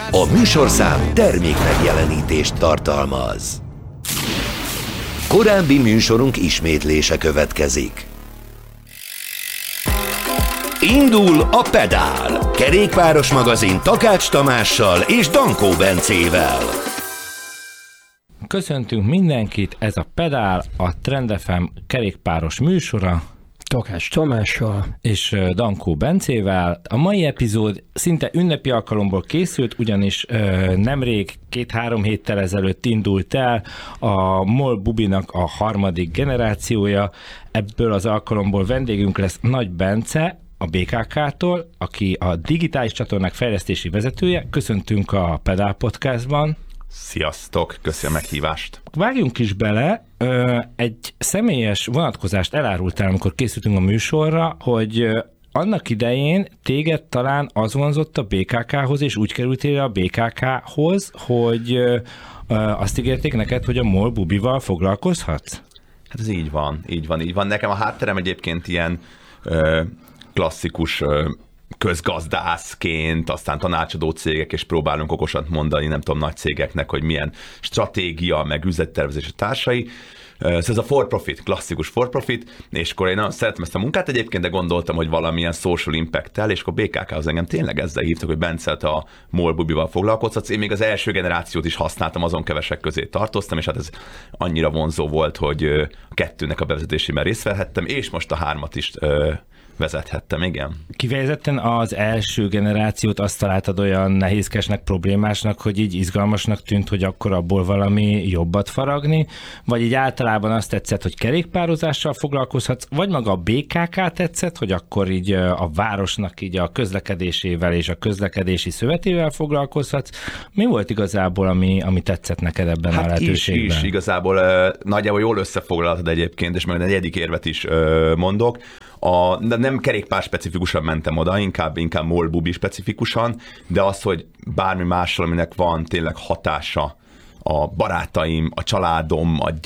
A műsorszám termék megjelenítést tartalmaz. Korábbi műsorunk ismétlése következik. Indul a Pedál! Kerékpáros magazin Takács Tamással és Dankó Bencével. Köszöntünk mindenkit, ez a Pedál, a Trend FM kerékpáros műsora. Takács Tamással és Dankó Bencével. A mai epizód szinte ünnepi alkalomból készült, ugyanis nemrég 2-3 héttel ezelőtt indult el a MOL Bubinak a harmadik generációja. Ebből az alkalomból vendégünk lesz Nagy Bence, a BKK-tól, aki a digitális csatornák fejlesztési vezetője. Köszöntünk a Pedál Podcastban. Sziasztok, köszi a meghívást. Vágjunk is bele, egy személyes vonatkozást elárultál, amikor készültünk a műsorra, hogy annak idején téged talán az vonzott a BKK-hoz, és úgy kerültél a BKK-hoz, hogy azt ígérték neked, hogy a MOL Bubival foglalkozhatsz? Hát ez így van. Nekem a hátterem egyébként ilyen klasszikus közgazdászként, aztán tanácsadó cégek, és próbálunk okosat mondani, nem tudom, nagy cégeknek, hogy milyen stratégia, meg üzlettervezés a társai. Ez a for profit, klasszikus for profit, és akkor én nagyon szeretem ezt a munkát egyébként, de gondoltam, hogy valamilyen social impact-tel, és akkor BKK-hoz engem tényleg ezzel hívtak, hogy Bence, a MOL Bubival foglalkozhatsz. Én még az első generációt is használtam, azon kevesek közé tartoztam, és hát ez annyira vonzó volt, hogy a kettőnek a bevezetésében részt vehettem, és most a 3-at is vezethettem, igen. Kifejezetten az első generációt azt találtad olyan nehézkesnek, problémásnak, hogy így izgalmasnak tűnt, hogy akkor abból valami jobbat faragni, vagy így általában azt tetszett, hogy kerékpározással foglalkozhatsz, vagy maga a BKK tetszett, hogy akkor így a városnak így a közlekedésével és a közlekedési szövetével foglalkozhatsz. Mi volt igazából, ami tetszett neked ebben a lehetőségben? Is igazából nagyjából jól összefoglaltad egyébként, és majd egy egyik érvet is mondok. De nem kerékpár specifikusan mentem oda, inkább MOL Bubi specifikusan, de az, hogy bármi mással, aminek van tényleg hatása a barátaim, a családom, a